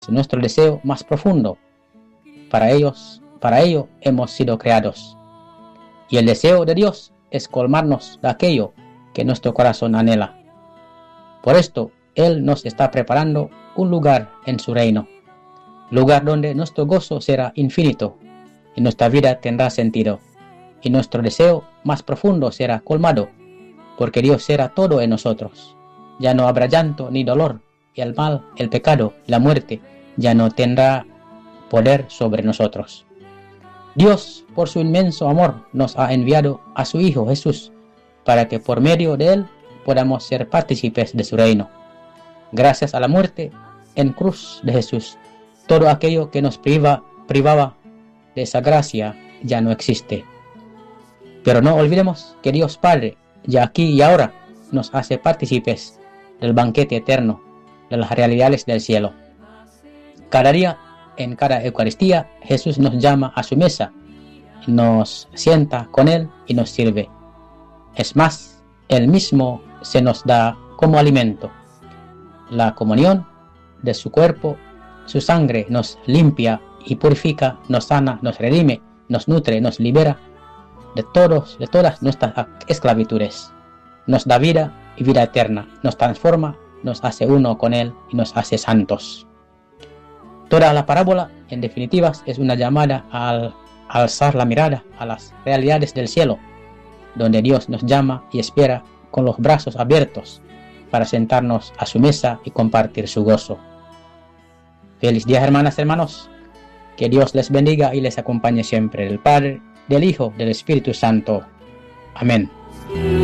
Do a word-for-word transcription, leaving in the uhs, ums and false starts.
nuestro deseo más profundo. Para ellos, para ello hemos sido creados. Y el deseo de Dios es colmarnos de aquello que nuestro corazón anhela. Por esto, Él nos está preparando un lugar en su reino, lugar donde nuestro gozo será infinito y nuestra vida tendrá sentido, y nuestro deseo más profundo será colmado, porque Dios será todo en nosotros. Ya no habrá llanto ni dolor, y el mal, el pecado, la muerte ya no tendrá poder sobre nosotros. Dios, por su inmenso amor, nos ha enviado a su Hijo Jesús, para que por medio de Él podamos ser partícipes de su reino. Gracias a la muerte en cruz de Jesús, todo aquello que nos priva, privaba de esa gracia ya no existe. Pero no olvidemos que Dios Padre, ya aquí y ahora, nos hace partícipes del banquete eterno, de las realidades del cielo. Cada día, en cada Eucaristía, Jesús nos llama a su mesa, nos sienta con Él y nos sirve. Es más, Él mismo se nos da como alimento. La comunión de su cuerpo, su sangre nos limpia y purifica, nos sana, nos redime, nos nutre, nos libera de todos, de todas nuestras esclavitudes. Nos da vida y vida eterna, nos transforma, nos hace uno con Él y nos hace santos. Toda la parábola, en definitiva, es una llamada al alzar la mirada a las realidades del cielo, donde Dios nos llama y espera con los brazos abiertos para sentarnos a su mesa y compartir su gozo. Feliz día, hermanas y hermanos. Que Dios les bendiga y les acompañe siempre, del Padre, del Hijo, del Espíritu Santo. Amén.